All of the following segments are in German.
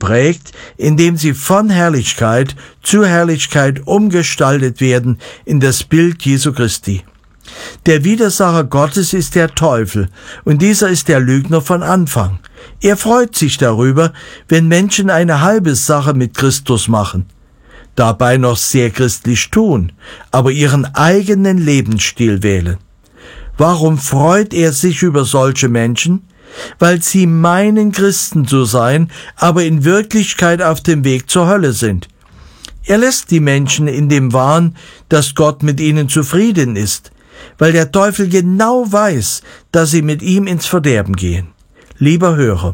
geprägt, indem sie von Herrlichkeit zu Herrlichkeit umgestaltet werden in das Bild Jesu Christi. Der Widersacher Gottes ist der Teufel, und dieser ist der Lügner von Anfang. Er freut sich darüber, wenn Menschen eine halbe Sache mit Christus machen, dabei noch sehr christlich tun, aber ihren eigenen Lebensstil wählen. Warum freut er sich über solche Menschen? Weil sie meinen, Christen zu sein, aber in Wirklichkeit auf dem Weg zur Hölle sind. Er lässt die Menschen in dem Wahn, dass Gott mit ihnen zufrieden ist, weil der Teufel genau weiß, dass sie mit ihm ins Verderben gehen. Lieber Hörer,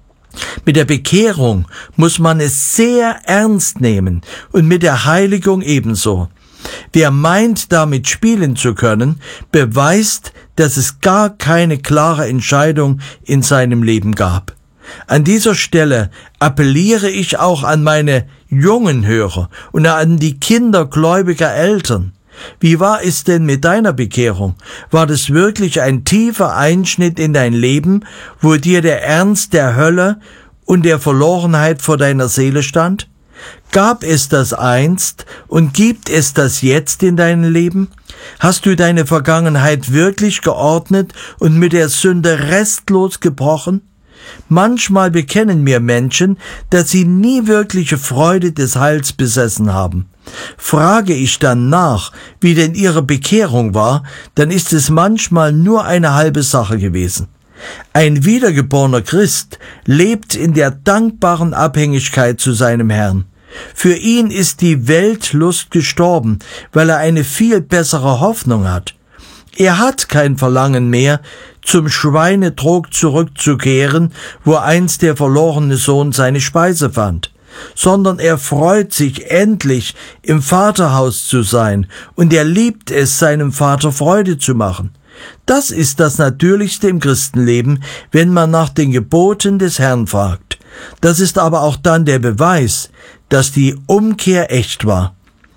mit der Bekehrung muss man es sehr ernst nehmen und mit der Heiligung ebenso. Wer meint, damit spielen zu können, beweist, dass es gar keine klare Entscheidung in seinem Leben gab. An dieser Stelle appelliere ich auch an meine jungen Hörer und an die Kinder gläubiger Eltern. Wie war es denn mit deiner Bekehrung? War das wirklich ein tiefer Einschnitt in dein Leben, wo dir der Ernst der Hölle und der Verlorenheit vor deiner Seele stand? Gab es das einst und gibt es das jetzt in deinem Leben? Hast du deine Vergangenheit wirklich geordnet und mit der Sünde restlos gebrochen? Manchmal bekennen mir Menschen, dass sie nie wirkliche Freude des Heils besessen haben. Frage ich dann nach, wie denn ihre Bekehrung war, dann ist es manchmal nur eine halbe Sache gewesen. Ein wiedergeborener Christ lebt in der dankbaren Abhängigkeit zu seinem Herrn. Für ihn ist die Weltlust gestorben, weil er eine viel bessere Hoffnung hat. Er hat kein Verlangen mehr, zum Schweinetrog zurückzukehren, wo einst der verlorene Sohn seine Speise fand, sondern er freut sich endlich, im Vaterhaus zu sein, und er liebt es, seinem Vater Freude zu machen. Das ist das Natürlichste im Christenleben, wenn man nach den Geboten des Herrn fragt. Das ist aber auch dann der Beweis, dass die Umkehr echt war.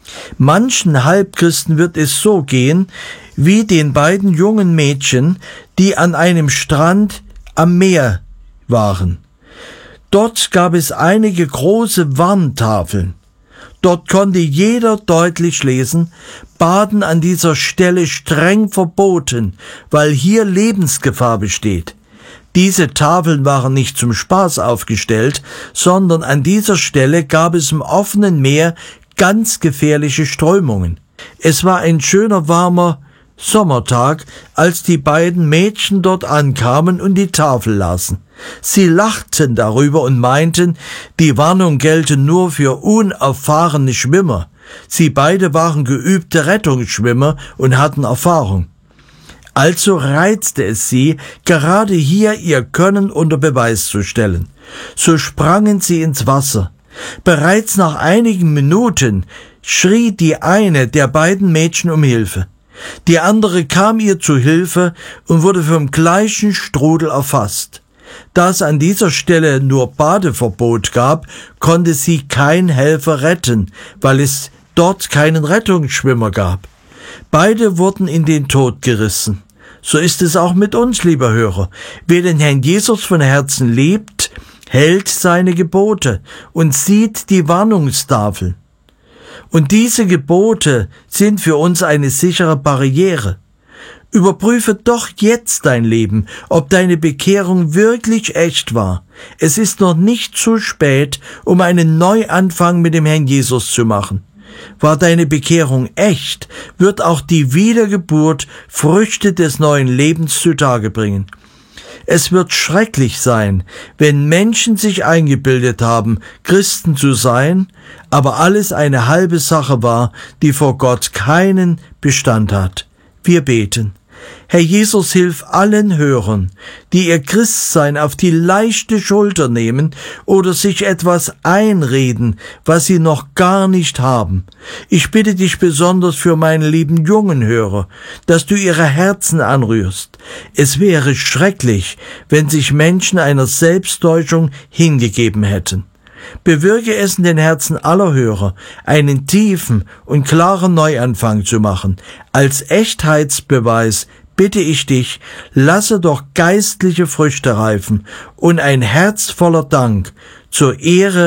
Manchen Halbchristen wird es so gehen, wie den beiden jungen Mädchen, die an einem Strand am Meer waren. Dort gab es einige große Warntafeln. Dort konnte jeder deutlich lesen: Baden an dieser Stelle streng verboten, weil hier Lebensgefahr besteht. Diese Tafeln waren nicht zum Spaß aufgestellt, sondern an dieser Stelle gab es im offenen Meer ganz gefährliche Strömungen. Es war ein schöner, warmer Sommertag, als die beiden Mädchen dort ankamen und die Tafel lasen. Sie lachten darüber und meinten, die Warnung gelte nur für unerfahrene Schwimmer. Sie beide waren geübte Rettungsschwimmer und hatten Erfahrung. Also reizte es sie, gerade hier ihr Können unter Beweis zu stellen. So sprangen sie ins Wasser. Bereits nach einigen Minuten schrie die eine der beiden Mädchen um Hilfe. Die andere kam ihr zu Hilfe und wurde vom gleichen Strudel erfasst. Da es an dieser Stelle nur Badeverbot gab, konnte sie kein Helfer retten, weil es dort keinen Rettungsschwimmer gab. Beide wurden in den Tod gerissen. So ist es auch mit uns, lieber Hörer. Wer den Herrn Jesus von Herzen liebt, hält seine Gebote und sieht die Warnungstafeln. Und diese Gebote sind für uns eine sichere Barriere. Überprüfe doch jetzt dein Leben, ob deine Bekehrung wirklich echt war. Es ist noch nicht zu spät, um einen Neuanfang mit dem Herrn Jesus zu machen. War deine Bekehrung echt, wird auch die Wiedergeburt Früchte des neuen Lebens zutage bringen. Es wird schrecklich sein, wenn Menschen sich eingebildet haben, Christen zu sein, aber alles eine halbe Sache war, die vor Gott keinen Bestand hat. Wir beten. Herr Jesus, hilf allen Hörern, die ihr Christsein auf die leichte Schulter nehmen oder sich etwas einreden, was sie noch gar nicht haben. Ich bitte dich besonders für meine lieben jungen Hörer, dass du ihre Herzen anrührst. Es wäre schrecklich, wenn sich Menschen einer Selbsttäuschung hingegeben hätten. Bewirke es in den Herzen aller Hörer, einen tiefen und klaren Neuanfang zu machen. Als Echtheitsbeweis bitte ich dich, lasse doch geistliche Früchte reifen und ein Herz voller Dank zur Ehre